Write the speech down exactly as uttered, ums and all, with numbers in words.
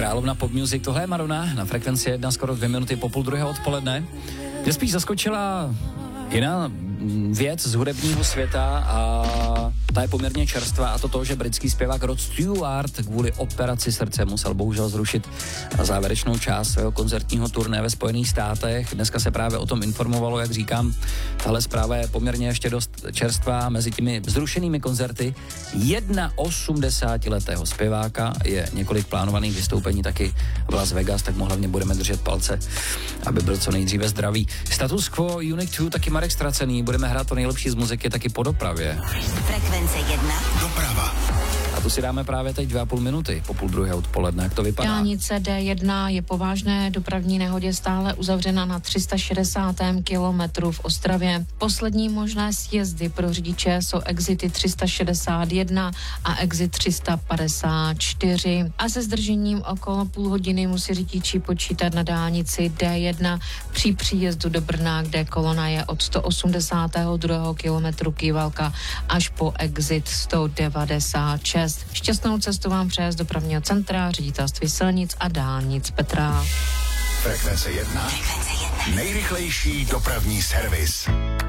královna pop music, tohle je Madonna na frekvenci jedna, skoro dvě minuty po půl druhé odpoledne. Mě spíš zaskočila jiná věc z hudebního světa a ta je poměrně čerstvá, a to to, že britský zpěvák Rod Stewart kvůli operaci srdce musel bohužel zrušit závěrečnou část svého koncertního turné ve Spojených státech. Dneska se právě o tom informovalo, jak říkám, tahle zpráva je poměrně ještě dost čerstvá. Mezi těmi zrušenými koncerty osmdesátiletého zpěváka je několik plánovaných vystoupení taky v Las Vegas, tak mu hlavně budeme držet palce, aby byl co nejdříve zdravý. Status quo Unique dva, taky Marek Ztracený, budeme hrát to nejlepší z muziky taky po dopravě. Frekvence jedna. Doprava. A tu si dáme právě teď dvě a půl minuty po půl druhé odpoledne. Jak to vypadá? Dálnice D jedna je po vážné dopravní nehodě stále uzavřena na tři sta šedesátém kilometru v Ostravě. Poslední možné sjezdy pro řidiče jsou exity tři sta šedesát jedna a exit tři sta padesát čtyři. A se zdržením okolo půl hodiny musí řidiči počítat na dálnici D jedna při příjezdu do Brna, kde kolona je od sto osmdesátého druhého kilometru Kývalka až po exit sto devadesát šest. Šťastnou cestu vám přeje z dopravního centra, ředitelství silnic a dálnic Petra. Frekvence jedna. Nejrychlejší dopravní servis.